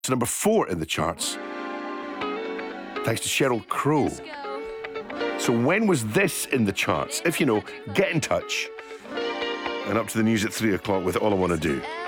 to number 4 in the charts, thanks to Sheryl Crow. So when was this in the charts? If you know, get in touch. And up to the news at 3 o'clock with All I Want to Do.